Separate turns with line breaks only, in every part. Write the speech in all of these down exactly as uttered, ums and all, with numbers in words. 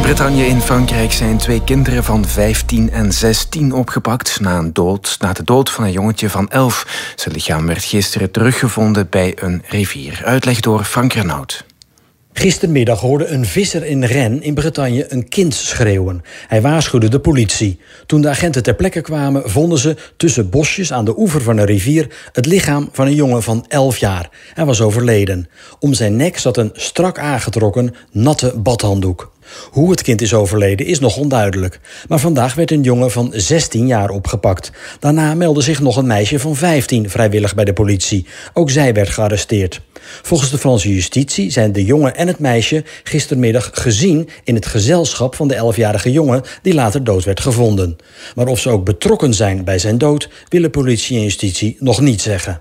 Bretagne in Frankrijk zijn twee kinderen van vijftien en zestien opgepakt na, een dood, na de dood van een jongetje van elf. Zijn lichaam werd gisteren teruggevonden bij een rivier. Uitleg door Frank Renaud.
Gistermiddag hoorde een visser in Rennes in Bretagne een kind schreeuwen. Hij waarschuwde de politie. Toen de agenten ter plekke kwamen, vonden ze tussen bosjes aan de oever van een rivier het lichaam van een jongen van elf jaar. Hij was overleden. Om zijn nek zat een strak aangetrokken, natte badhanddoek. Hoe het kind is overleden is nog onduidelijk. Maar vandaag werd een jongen van zestien jaar opgepakt. Daarna meldde zich nog een meisje van vijftien vrijwillig bij de politie. Ook zij werd gearresteerd. Volgens de Franse justitie zijn de jongen en het meisje gistermiddag gezien in het gezelschap van de elfjarige jongen die later dood werd gevonden. Maar of ze ook betrokken zijn bij zijn dood, willen politie en justitie nog niet zeggen.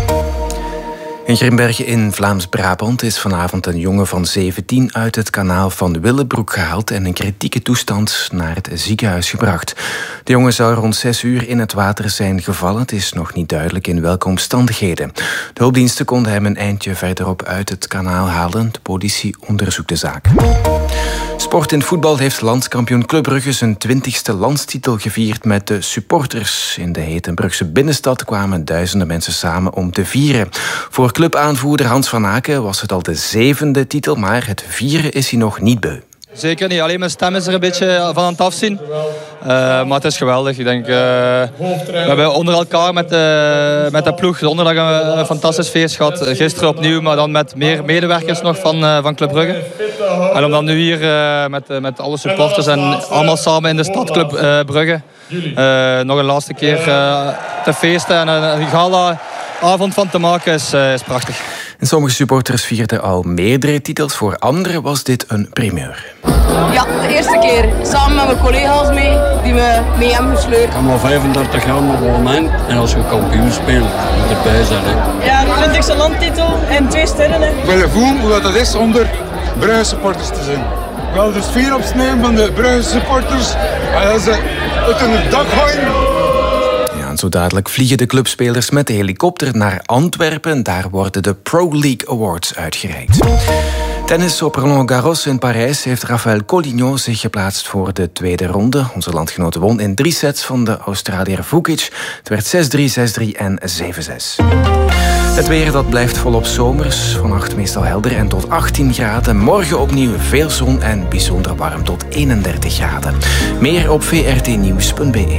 In Grimbergen in Vlaams-Brabant is vanavond een jongen van zeventien uit het kanaal van Willebroek gehaald en in kritieke toestand naar het ziekenhuis gebracht. De jongen zou rond zes uur in het water zijn gevallen. Het is nog niet duidelijk in welke omstandigheden. De hulpdiensten konden hem een eindje verderop uit het kanaal halen. De politie onderzoekt de zaak. Sport in voetbal heeft landskampioen Club Brugge zijn twintigste landstitel gevierd met de supporters. In de hete Brugse binnenstad kwamen duizenden mensen samen om te vieren. Voor clubaanvoerder Hans van Aken was het al de zevende titel, maar het vieren is hij nog niet beu.
Zeker niet, alleen mijn stem is er een beetje van aan het afzien. Uh, maar het is geweldig. Ik denk, uh, we hebben onder elkaar met de, met de ploeg donderdag een, een fantastisch feest gehad. Gisteren opnieuw, maar dan met meer medewerkers nog van, uh, van Club Brugge. En om dan nu hier uh, met, met alle supporters en allemaal samen in de stad Club uh, Brugge uh, nog een laatste keer uh, te feesten en een, een gala avond van te maken is, uh, is prachtig.
En sommige supporters vierden al meerdere titels. Voor anderen was dit een primeur.
Ja, de eerste keer samen met mijn collega's mee, die me mee hebben gesleurd.
Ik heb al vijfendertig jaar op het moment. En als je kampioen speelt, moet je erbij zijn. Hè.
Ja, de twintigste landtitel en twee sterren. Hè.
Ik wil voelen hoe dat is onder Brugge supporters te zijn. Ik wil de sfeer opsnemen van de Brugge supporters. En als ze uit hun dak gooien.
Zo dadelijk vliegen de clubspelers met de helikopter naar Antwerpen. Daar worden de Pro League Awards uitgereikt. Tennis op Roland Garros in Parijs heeft Rafael Collignon zich geplaatst voor de tweede ronde. Onze landgenoot won in drie sets van de Australiër Vukic. Het werd zes drie, zes drie en zeven zes. Het weer dat blijft volop zomers. Vannacht meestal helder en tot achttien graden. Morgen opnieuw veel zon en bijzonder warm tot eenendertig graden. Meer op v r t nieuws punt b e.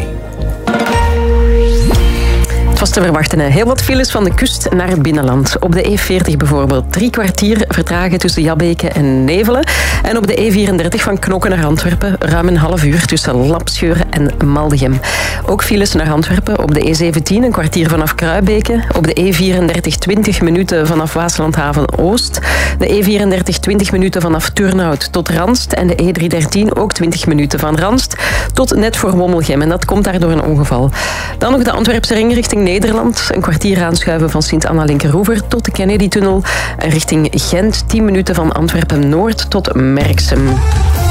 Het was te verwachten. Heel wat files van de kust naar het binnenland. Op de E veertig bijvoorbeeld drie kwartier vertragen tussen Jabbeke en Nevelen. En op de E vierendertig van Knokken naar Antwerpen ruim een half uur tussen Lapscheuren en Maldegem. Ook files naar Antwerpen op de E zeventien een kwartier vanaf Kruibeke. Op de E vierendertig twintig minuten vanaf Waaslandhaven Oost. De E vierendertig twintig minuten vanaf Turnhout tot Ranst. En de E driehonderddertien ook twintig minuten van Ranst tot net voor Wommelgem. En dat komt daardoor een ongeval. Dan nog de Antwerpse ring richting Nederland. Een kwartier aanschuiven van Sint-Anna-Linkeroever tot de Kennedy-tunnel. Richting Gent, tien minuten van Antwerpen-Noord tot Merksem.